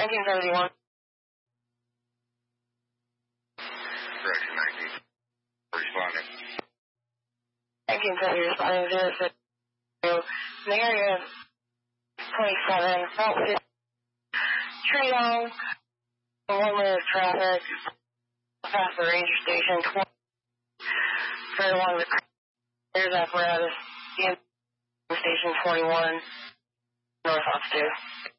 1971. Correction, 19. Responding. 1970 responding 06. In the area of 27, Fault 50. Tree line, 1 minute of traffic, past the ranger station, 20. Right along the there's apparatus, station 21, north off 2.